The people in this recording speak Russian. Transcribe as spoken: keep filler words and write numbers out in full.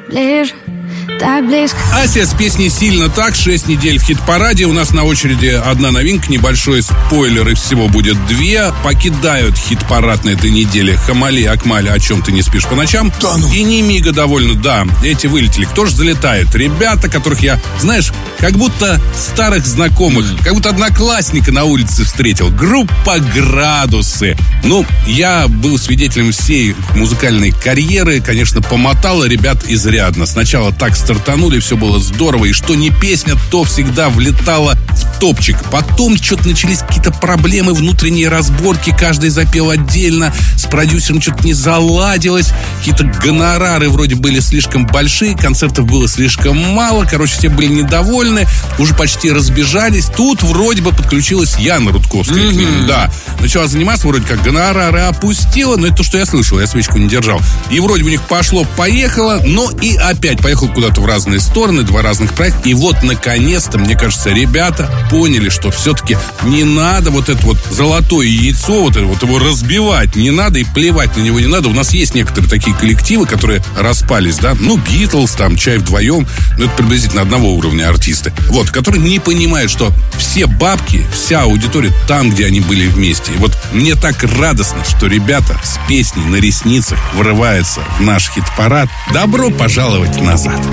ближе, так близко. Ася с песней «Сильно так», шесть недель в хит-параде. У нас на очереди одна новинка, небольшой спойлер, и всего будет две. Покидают хит-парад на этой неделе Хамали, Акмали, «О чем ты не спишь по ночам». Да ну. И Немига довольно, да, эти вылетели. Кто же залетает? Ребята, которых я, знаешь, как будто старых знакомых, mm. как будто одноклассника на улице встретил. Группа «Градусы». Ну, я был свидетелем всей музыкальной карьеры. Конечно, помотало ребят изрядно. Сначала так стартанули, все было здорово. И что не песня, то всегда влетала в топчик. Потом что-то начались какие-то проблемы, внутренние разборки. Каждый запел отдельно. С продюсером что-то не заладилось. Какие-то гонорары вроде были слишком большие. Концертов было слишком мало. Короче, все были недовольны. Уже почти разбежались. Тут вроде бы подключилась Яна Рудковская mm-hmm. к ним. Да. Начала заниматься, вроде как гонорары опустила. Но это то, что я слышал. Я свечку не держал. И вроде у них пошло-поехало. Но и опять поехал куда-то в разные стороны. Два разных проекта. И вот, наконец-то, мне кажется, ребята поняли, что все-таки не надо вот это вот золотое яйцо, вот это вот его разбивать не надо и плевать на него не надо. У нас есть некоторые такие коллективы, которые распались, да, ну, Битлз, там, Чай вдвоем, ну, это приблизительно одного уровня артисты, вот, которые не понимают, что все бабки, вся аудитория там, где они были вместе. И вот мне так радостно, что ребята с песней на ресницах врываются в наш хит-парад. Добро пожаловать назад.